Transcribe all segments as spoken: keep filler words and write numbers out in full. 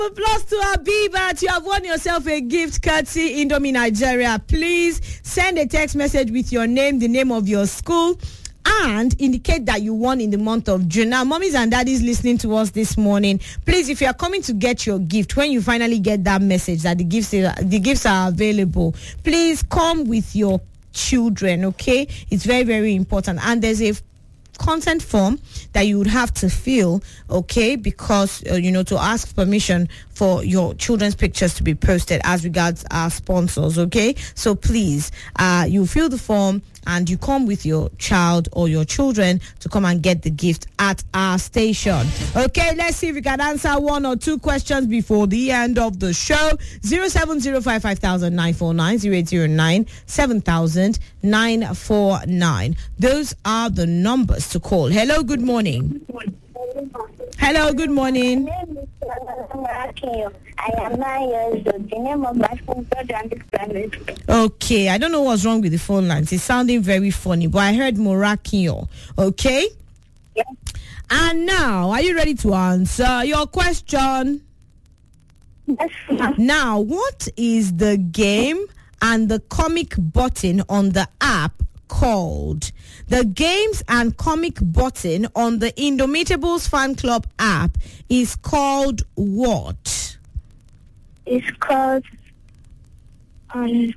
Plus to Abibat, you have won yourself a gift courtesy Indomie Nigeria. Please send a text message with your name, the name of your school, and indicate that you won in the month of June. Now, mommies and daddies listening to us this morning, please, if you are coming to get your gift, when you finally get that message that the gifts are, the gifts are available, please come with your children, okay? It's very, very important. And there's a consent form that you would have to fill, okay, because uh, you know, to ask permission for your children's pictures to be posted as regards our sponsors, okay? So please, uh you fill the form and you come with your child or your children to come and get the gift at our station. Okay, let's see if we can answer one or two questions before the end of the show. zero seven zero five five thousand nine four nine, zero eight zero nine seven thousand nine four nine. Those are the numbers to call. Hello, good morning. Hello, good morning. My name is Morakinyo. I am nine years old. The name of my phone is primary school. Okay, I don't know what's wrong with the phone lines. It's sounding very funny, but I heard Morakinyo. Okay? Yes. And now, are you ready to answer your question? Yes, ma'am. Now, what is the game and the comic button on the app called? The games and comic button on the Indomitables Fan Club app is called what? It's called um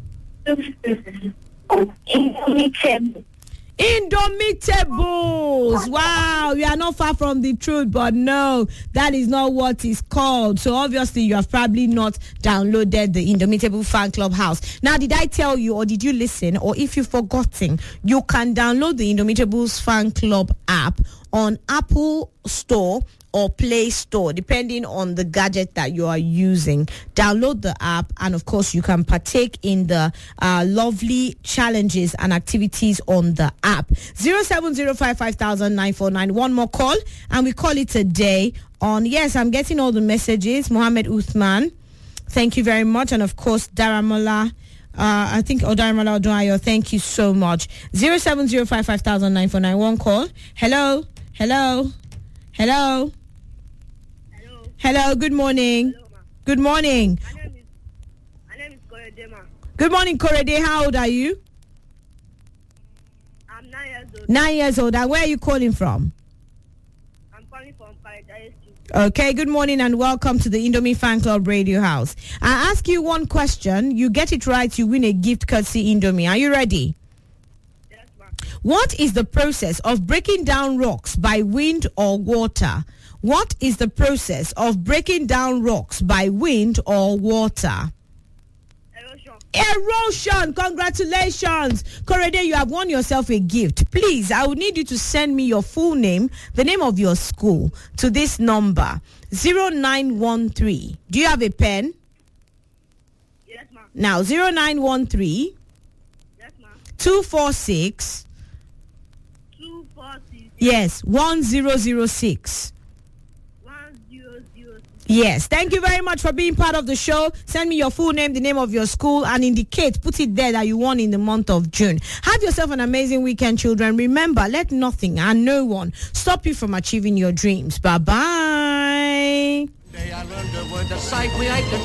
Indomitables. Indomitables. Wow, you are not far from the truth, but no, that is not what it's called. So obviously you have probably not downloaded the Indomitable Fan Club house. Now, did I tell you, or did you listen, or if you've forgotten, you can download the Indomitables Fan Club app on Apple Store or Play Store, depending on the gadget that you are using. Download the app, and of course you can partake in the uh, lovely challenges and activities on the app. zero seven zero five five thousand nine four nine. One more call and we call it a day on, yes, I'm getting all the messages. Mohammed Uthman, thank you very much. And of course Daramola, uh, I think Odaramola Odunayo, thank you so much. zero seven zero five five thousand nine four nine. One call. Hello, hello, hello. Hello, good morning. Hello, good morning. My name is, my name is Korede, ma. Good morning, Korede. How old are you? I'm nine years old. Nine years old. And where are you calling from? I'm calling from Paradise Street. Okay, good morning and welcome to the Indomie Fan Club Radio House. I ask you one question. You get it right, you win a gift courtesy Indomie. Are you ready? Yes, ma. What is the process of breaking down rocks by wind or water? What is the process of breaking down rocks by wind or water? Erosion. Erosion. Congratulations. Korede, you have won yourself a gift. Please, I would need you to send me your full name, the name of your school, to this number, zero nine one three. Do you have a pen? Yes, ma. Now, zero nine one three, Yes, ma. two four six, Two four six yes, one zero zero six. one zero zero six. Yes, thank you very much for being part of the show. Send me your full name, the name of your school, and indicate, put it there that you won in the month of June. Have yourself an amazing weekend, children. Remember, let nothing and no one stop you from achieving your dreams. Bye-bye.